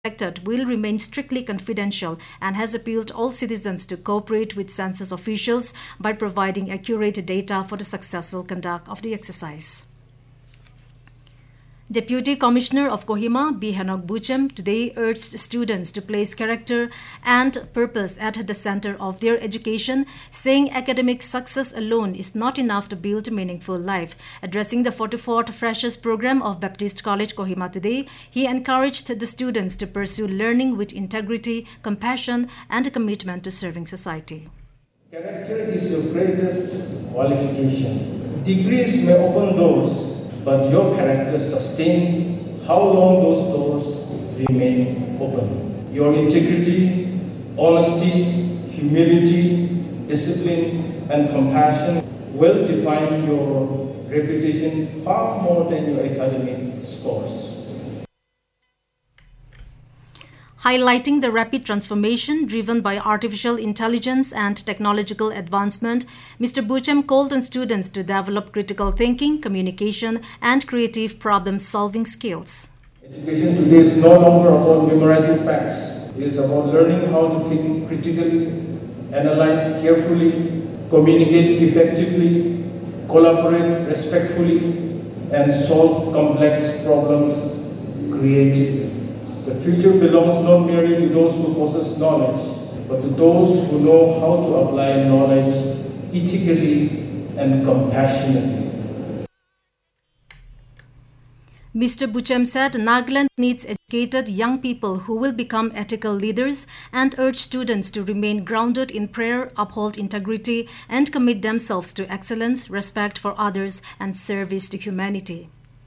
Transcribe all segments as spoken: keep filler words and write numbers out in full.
collected will remain strictly confidential and has appealed all citizens to cooperate with census officials by providing accurate data for the successful conduct of the exercise. Deputy Commissioner of Kohima, B. Henok Buchem, today urged students to place character and purpose at the center of their education, saying academic success alone is not enough to build a meaningful life. Addressing the forty-fourth Freshers Program of Baptist College Kohima today, he encouraged the students to pursue learning with integrity, compassion, and a commitment to serving society. Character is your greatest qualification. Degrees may open doors, but your character sustains how long those doors remain open. Your integrity, honesty, humility, discipline, and compassion will define your reputation far more than your academic scores. Highlighting the rapid transformation driven by artificial intelligence and technological advancement, Mister Buchem called on students to develop critical thinking, communication, and creative problem-solving skills. Education today is no longer about memorizing facts. It is about learning how to think critically, analyze carefully, communicate effectively, collaborate respectfully, and solve complex problems creatively. The future belongs not merely to those who possess knowledge, but to those who know how to apply knowledge ethically and compassionately. Mister Buchem said Nagaland needs educated young people who will become ethical leaders and urged students to remain grounded in prayer, uphold integrity, and commit themselves to excellence, respect for others, and service to humanity.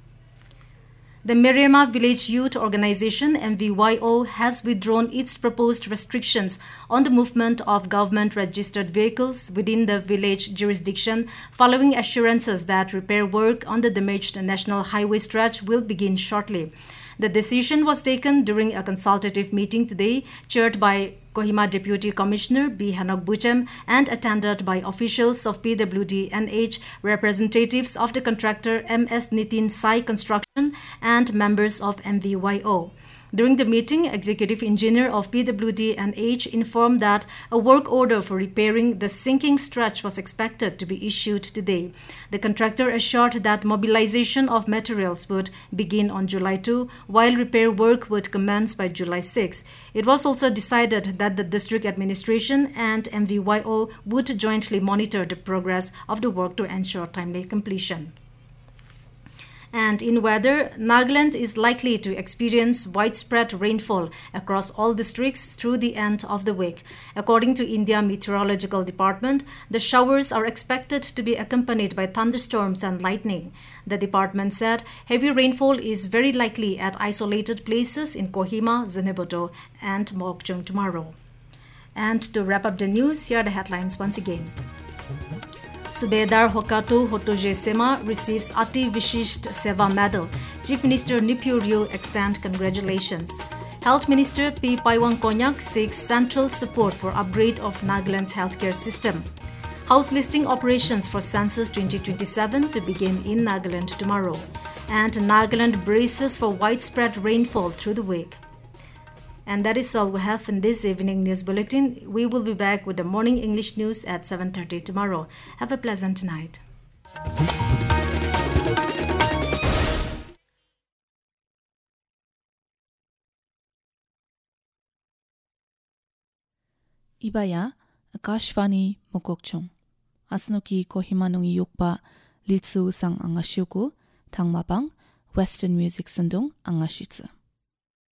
The Meriema Village Youth Organization, M V Y O, has withdrawn its proposed restrictions on the movement of government-registered vehicles within the village jurisdiction following assurances that repair work on the damaged national highway stretch will begin shortly. The decision was taken during a consultative meeting today, chaired by Kohima Deputy Commissioner B. Henok Buchem and attended by officials of P W D N H, representatives of the contractor M S Nitin Sai Construction, and members of M V Y O. During the meeting, Executive Engineer of P W D N H informed that a work order for repairing the sinking stretch was expected to be issued today. The contractor assured that mobilization of materials would begin on July second, while repair work would commence by July sixth. It was also decided that the district administration and M V Y O would jointly monitor the progress of the work to ensure timely completion. And in weather, Nagaland is likely to experience widespread rainfall across all districts through the end of the week. According to India Meteorological Department, the showers are expected to be accompanied by thunderstorms and lightning. The department said heavy rainfall is very likely at isolated places in Kohima, Zunheboto, and Mokjong tomorrow. And to wrap up the news, here are the headlines once again. Subedar Hokato Hotoje Sema receives Ati Vishisht Seva Medal. Chief Minister Nipyu Ryu extends congratulations. Health Minister P. Paiwang Konyak seeks central support for upgrade of Nagaland's healthcare system. House listing operations for Census twenty twenty-seven to begin in Nagaland tomorrow. And Nagaland braces for widespread rainfall through the week. And that is all we have in this evening news bulletin. We will be back with the morning English news at seven thirty tomorrow. Have a pleasant night. Ibaya, Akashvani Mokokchong. Asnoki Kohimanong Yukpa, Litsu Sang Angashuku, Tangmabang, Western Music Sendong Angashitsu.